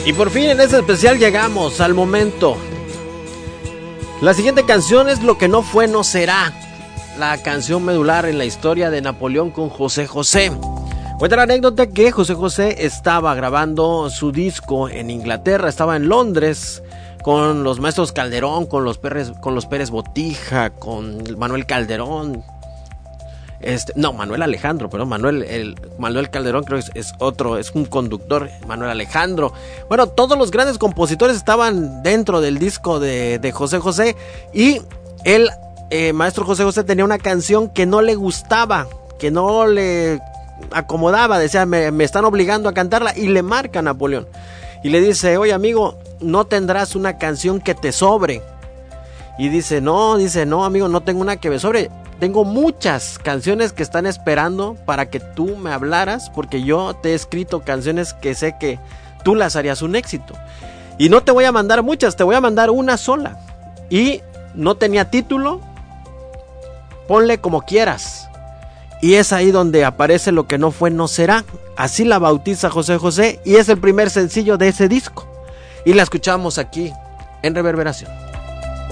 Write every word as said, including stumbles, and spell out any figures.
Y por fin en este especial llegamos al momento. La siguiente canción es Lo que no fue no será, la canción medular en la historia de Napoleón con José José. Cuenta la anécdota que José José estaba grabando su disco en Inglaterra, estaba en Londres con los maestros Calderón, con los Pérez, con los Pérez Botija, con Manuel Calderón. Este, no, Manuel Alejandro, perdón, Manuel, el, Manuel Calderón creo que es, es otro, es un conductor, Manuel Alejandro. Bueno, todos los grandes compositores estaban dentro del disco de, de José José, y el eh, maestro José José tenía una canción que no le gustaba, que no le acomodaba, decía, me, me están obligando a cantarla, y le marca a Napoleón y le dice, oye amigo, ¿no tendrás una canción que te sobre? Y dice, no, dice, no amigo, no tengo una que me sobre. Tengo muchas canciones que están esperando para que tú me hablaras, porque yo te he escrito canciones que sé que tú las harías un éxito. Y no te voy a mandar muchas, te voy a mandar una sola. Y no tenía título, ponle como quieras. Y es ahí donde aparece Lo que no fue no será. Así la bautiza José José y es el primer sencillo de ese disco. Y la escuchamos aquí en Reverberación.